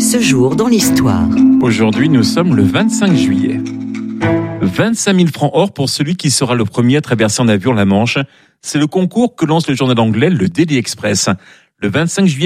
Ce jour dans l'histoire. Aujourd'hui, nous sommes le 25 juillet. 25 000 francs or pour celui qui sera le premier à traverser en avion la Manche. C'est le concours que lance le journal anglais, le Daily Express. Le 25 juillet